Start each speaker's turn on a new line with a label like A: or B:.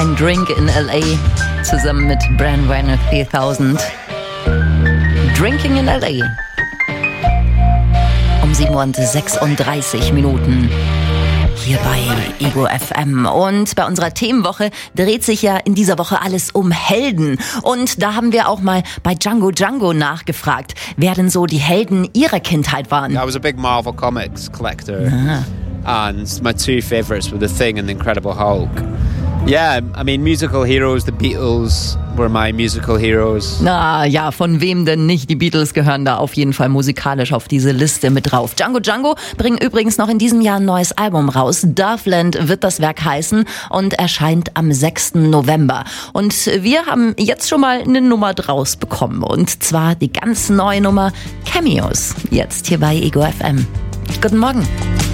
A: Ein Drink in L.A. zusammen mit Brandywine 3000. Drinking in L.A. Um 7:36 Minuten. Hier bei Ego FM. Und bei unserer Themenwoche dreht sich ja in dieser Woche alles um Helden. Und da haben wir auch mal bei Django Django nachgefragt, wer denn so die Helden ihrer Kindheit waren.
B: I was a big Marvel Comics collector. And my two favourites were The Thing and The Incredible Hulk. Yeah, I mean, musical heroes, the Beatles were my musical heroes.
A: Na ja, von wem denn nicht? Die Beatles gehören da auf jeden Fall musikalisch auf diese Liste mit drauf. Django Django bringen übrigens noch in diesem Jahr ein neues Album raus. Doveland wird das Werk heißen und erscheint am 6. November. Und wir haben jetzt schon mal eine Nummer draus bekommen. Und zwar die ganz neue Nummer Cameos. Jetzt hier bei Ego FM. Guten Morgen.